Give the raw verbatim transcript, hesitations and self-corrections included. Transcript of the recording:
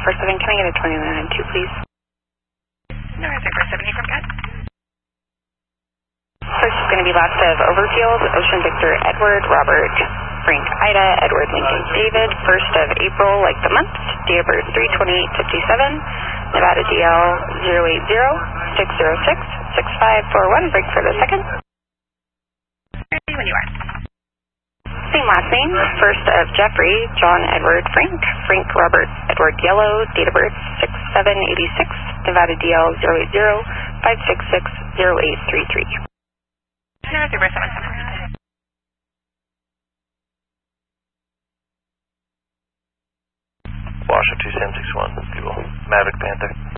four seven, can I get a twenty-nine nine two, please? North River seventy from Cat. First is going to be last of Overfield, Ocean Victor Edward, Robert Frank Ida, Edward Lincoln David, first of April, like the month, date of birth three twenty-eight fifty-seven, Nevada D L zero eight zero six zero six six five four one, break for the second. Ready when you are. Same last name, first of Jeffrey, John Edward Frank, Frank Robert Edward Yellow, date of birth six seven eighty-six, Nevada D L zero eight zero five six six zero eight three three. North River seven seven. Washington two seven six one, Google, Maverick Panther.